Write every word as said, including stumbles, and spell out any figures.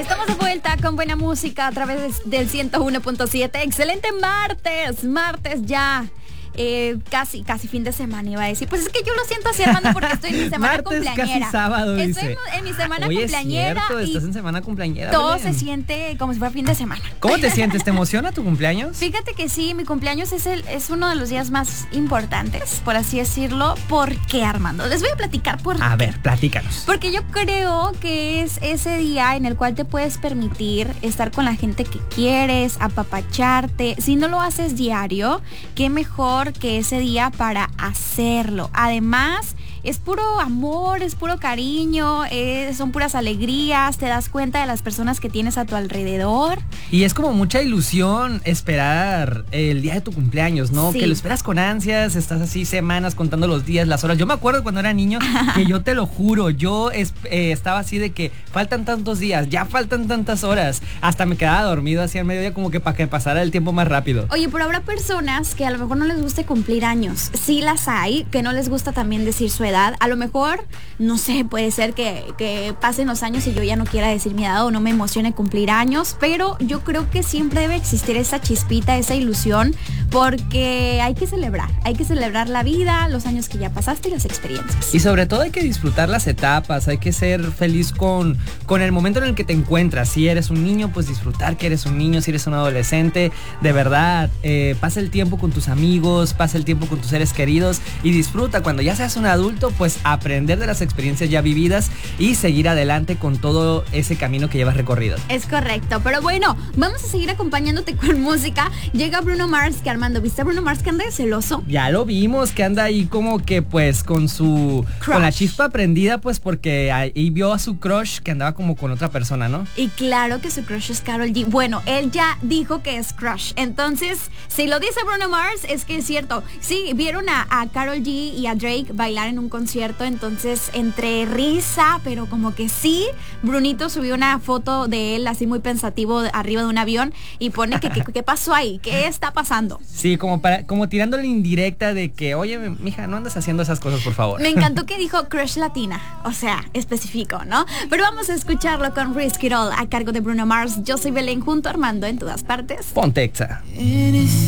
Estamos de vuelta con buena música a través del ciento uno punto siete. Excelente martes, martes ya. Eh, casi, casi fin de semana iba a decir. Pues es que yo lo siento así, Armando, porque estoy en mi semana Martes, cumpleañera. casi sábado, Estoy dice. en, en mi semana Oye, cumpleañera. es cierto, y estás en semana cumpleañera. todo Belén. se siente como si fuera fin de semana. ¿Cómo te sientes? ¿Te emociona tu cumpleaños? Fíjate que sí, mi cumpleaños es el es uno de los días más importantes, por así decirlo. ¿Por qué, Armando? Les voy a platicar por A qué. ver, platícanos. Porque yo creo que es ese día en el cual te puedes permitir estar con la gente que quieres, apapacharte. Si no lo haces diario, qué mejor que ese día para hacerlo. Además, es puro amor, es puro cariño, eh, son puras alegrías, te das cuenta de las personas que tienes a tu alrededor. Y es como mucha ilusión esperar el día de tu cumpleaños, ¿no? Sí. Que lo esperas con ansias, estás así semanas contando los días, las horas. Yo me acuerdo cuando era niño que yo te lo juro, yo es, eh, estaba así de que faltan tantos días, ya faltan tantas horas. Hasta me quedaba dormido así al mediodía como que para que pasara el tiempo más rápido. Oye, pero habrá personas que a lo mejor no les guste cumplir años. Sí las hay, que no les gusta también decir su edad. A lo mejor, no sé, puede ser que, que pasen los años y yo ya no quiera decir mi edad o no me emocione cumplir años, pero yo creo que siempre debe existir esa chispita, esa ilusión, porque hay que celebrar, hay que celebrar la vida, los años que ya pasaste y las experiencias. Y sobre todo hay que disfrutar las etapas, hay que ser feliz con, con el momento en el que te encuentras. Si eres un niño, pues disfrutar que eres un niño. Si eres un adolescente, de verdad, eh, pasa el tiempo con tus amigos, pasa el tiempo con tus seres queridos y disfruta. Cuando ya seas un adulto, pues aprender de las experiencias ya vividas y seguir adelante con todo ese camino que llevas recorrido. Es correcto, pero bueno, vamos a seguir acompañándote con música. Llega Bruno Mars, que Armando, ¿viste a Bruno Mars que anda de celoso? Ya lo vimos, que anda ahí como que pues con su... Crush. Con la chispa prendida, pues porque ahí vio a su crush que andaba como con otra persona, ¿no? Y claro que su crush es Karol G. Bueno, él ya dijo que es crush. Entonces, si lo dice Bruno Mars, es que es cierto. Sí, vieron a, a Karol G y a Drake bailar en un concierto. Entonces, entre risa, pero como que sí, Brunito subió una foto de él así muy pensativo arriba de un avión y pone que qué pasó ahí, qué está pasando. Sí, como para como tirándole indirecta de que, oye, mija, no andas haciendo esas cosas, por favor. Me encantó que dijo crush latina, o sea, específico, ¿no? Pero vamos a escucharlo con Risk It All a cargo de Bruno Mars. Yo soy Belén junto a Armando en todas partes. Ponte Exa. Anything